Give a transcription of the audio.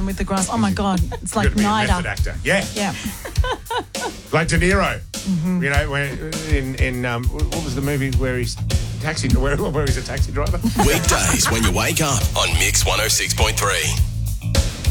one with the grass. Oh, my God. It's like Could be a NIDA. method actor. Yeah. Yeah. Like De Niro. You know, in what was the movie where he's where he's a taxi driver? Weekdays when you wake up on Mix 106.3.